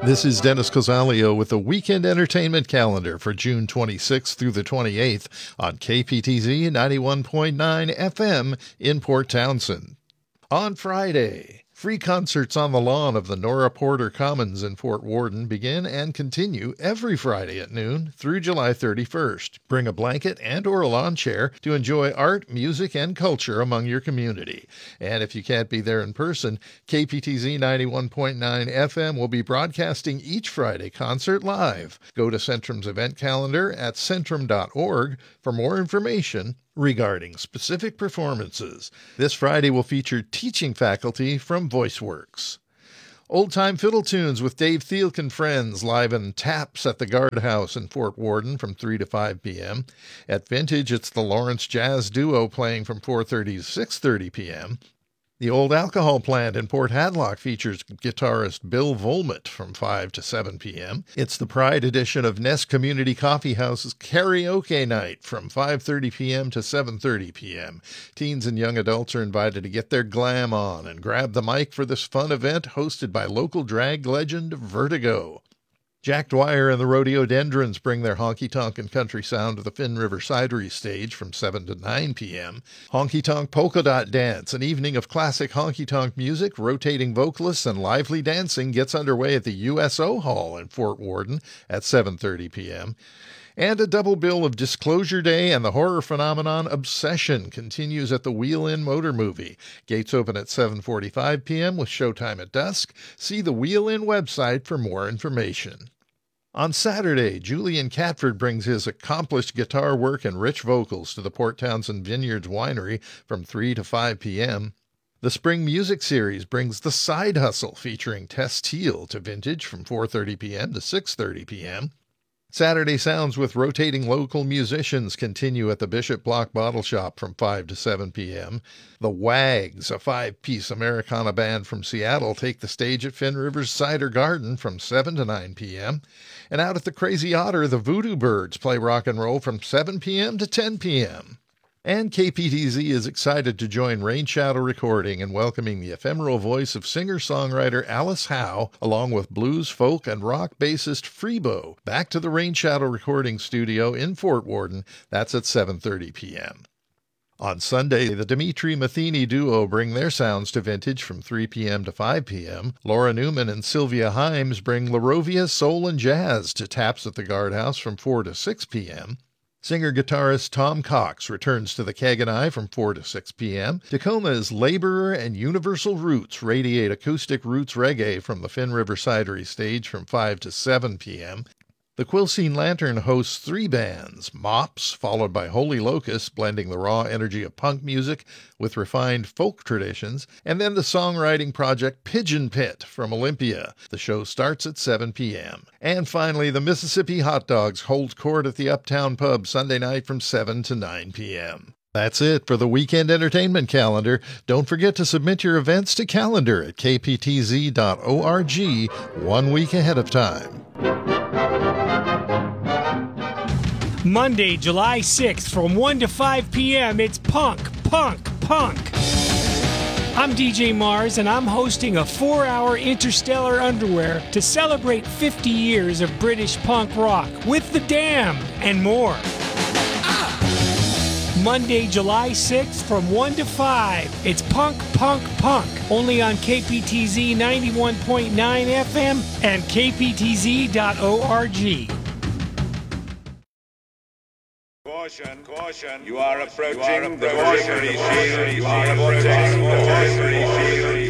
This is Dennis Cosalio with the Weekend Entertainment Calendar for June 26th through the 28th on KPTZ 91.9 FM in Port Townsend. On Friday, free concerts on the lawn of the Nora Porter Commons in Fort Worden begin and continue every Friday at noon through July 31st. Bring a blanket and or a lawn chair to enjoy art, music, and culture among your community. And if you can't be there in person, KPTZ 91.9 FM will be broadcasting each Friday concert live. Go to Centrum's event calendar at centrum.org for more information regarding specific performances. This Friday will feature teaching faculty from VoiceWorks. Old-time fiddle tunes with Dave Thielk and Friends live in Taps at the Guardhouse in Fort Worden from 3 to 5 p.m. At Vintage, it's the Lawrence Jazz Duo playing from 4:30 to 6:30 p.m. The Old Alcohol Plant in Port Hadlock features guitarist Bill Volmet from 5 to 7 p.m. It's the Pride edition of Nest Community Coffee House's Karaoke Night from 5:30 p.m. to 7:30 p.m. Teens and young adults are invited to get their glam on and grab the mic for this fun event hosted by local drag legend Vertigo. Jack Dwyer and the Rhododendrons bring their honky-tonk and country sound to the Finn River Cidery stage from 7 to 9 p.m. Honky-Tonk Polka Dot Dance, an evening of classic honky-tonk music, rotating vocalists, and lively dancing gets underway at the USO Hall in Fort Worden at 7:30 p.m. And a double bill of Disclosure Day and the horror phenomenon Obsession continues at the Wheel-In Motor Movie. Gates open at 7:45 p.m. with showtime at dusk. See the Wheel-In website for more information. On Saturday, Julian Catford brings his accomplished guitar work and rich vocals to the Port Townsend Vineyards Winery from 3 to 5 p.m. The Spring Music Series brings The Side Hustle featuring Tess Teal to Vintage from 4:30 p.m. to 6:30 p.m. Saturday Sounds with rotating local musicians continue at the Bishop Block Bottle Shop from 5 to 7 p.m. The Wags, a 5-piece Americana band from Seattle, take the stage at Finn River's Cider Garden from 7 to 9 p.m. And out at the Crazy Otter, the Voodoo Birds play rock and roll from 7 p.m. to 10 p.m. And KPTZ is excited to join Rain Shadow Recording in welcoming the ephemeral voice of singer-songwriter Alice Howe, along with blues, folk, and rock bassist Freebo, back to the Rain Shadow Recording Studio in Fort Worden. That's at 7:30 p.m. On Sunday, the Dimitri Matheny Duo bring their sounds to Vintage from 3 p.m. to 5 p.m. Laura Newman and Sylvia Himes bring Larovia Soul and Jazz to Taps at the Guardhouse from 4 to 6 p.m. Singer-guitarist Tom Cox returns to the Keg and I from 4 to 6 p.m. Tacoma's Laborer and Universal Roots radiate acoustic roots reggae from the Finn River Cidery stage from 5 to 7 p.m. The Quilcene Lantern hosts 3 bands, Mops, followed by Holy Locust, blending the raw energy of punk music with refined folk traditions, and then the songwriting project Pigeon Pit from Olympia. The show starts at 7 p.m. And finally, the Mississippi Hot Dogs hold court at the Uptown Pub Sunday night from 7 to 9 p.m. That's it for the Weekend Entertainment Calendar. Don't forget to submit your events to calendar at kptz.org 1 week ahead of time. Monday, July 6th from 1 to 5 p.m. It's Punk, Punk, Punk. I'm DJ Mars, and I'm hosting a 4-hour Interstellar Underwear to celebrate 50 years of British punk rock with The Damned and more. Monday, July 6th from 1 to 5. It's Punk, Punk, Punk. Only on KPTZ 91.9 FM and kptz.org. Caution, caution, you are approaching the vortex.